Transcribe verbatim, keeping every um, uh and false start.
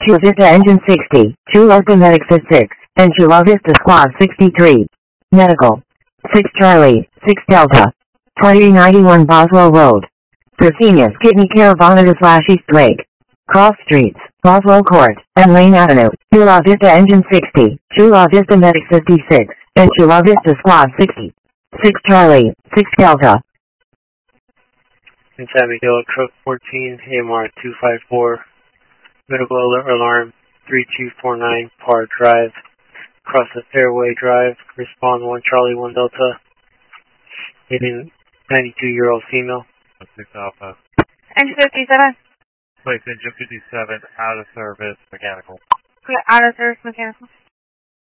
Chula Vista Engine sixty, Chula Vista Medics at six, and Chula Vista Squad sixty-three. Medical. six Charlie, six Delta. twenty ninety-one Boswell Road. Fresenius Kidney Care Vonada slash East Lake. Cross Streets, Boswell Court, and Lane Avenue. Chula Vista Engine sixty, Chula Vista Medics fifty-six, and Chula Vista Squad sixty. six Charlie, six Delta. In San Miguel, truck fourteen, A M R two five four, medical alert alarm three two four nine, Par Drive, across the Fairway Drive, respond one Charlie, one Delta, hitting ninety-two-year-old female. six Alpha. Engine fifty-seven. Place engine fifty-seven, out of service, mechanical. Out of service, mechanical.